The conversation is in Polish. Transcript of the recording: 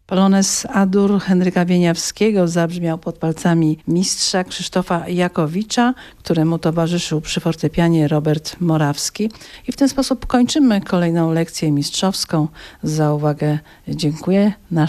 Polonez A-dur Henryka Wieniawskiego zabrzmiał pod palcami mistrza Krzysztofa Jakowicza, któremu towarzyszył przy fortepianie Robert Morawski. I w ten sposób kończymy kolejną lekcję mistrzowską. Za uwagę dziękuję.